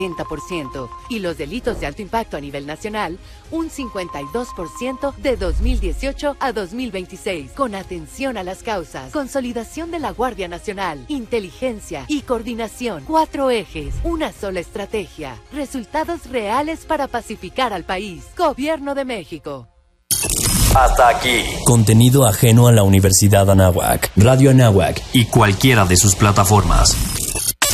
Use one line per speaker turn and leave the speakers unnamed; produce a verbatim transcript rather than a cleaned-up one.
setenta por ciento y los delitos de alto impacto a nivel nacional un cincuenta y dos por ciento de dos mil dieciocho a dos mil veintiséis. Con atención a las causas, consolidación de la Guardia Nacional, inteligencia y coordinación. Cuatro ejes, una sola estrategia. Resultados reales para pacificar al país. Gobierno de México.
Hasta aquí. Contenido ajeno a la Universidad Anáhuac, Radio Anáhuac y cualquiera de sus plataformas.